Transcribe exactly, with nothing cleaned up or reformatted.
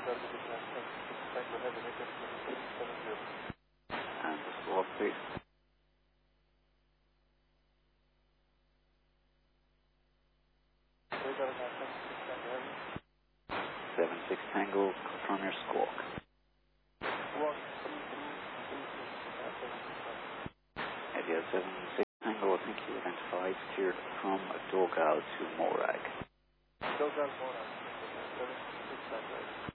And the squawk, please. seven six Tango, confirm your squawk. Idea seven six Tango, thank you, identified, cleared from Dogal to Morag. Dogal, Morag, seven six Tango.